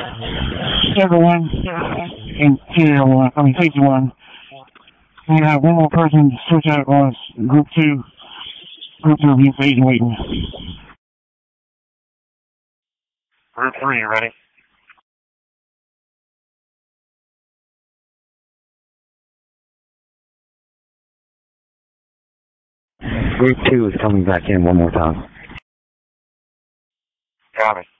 Everyone, and Safety 1. We have one more person to switch out on Group 2. Group 2 will be phase waiting. Group 3, you ready? Group 2 is coming back in one more time. Copy.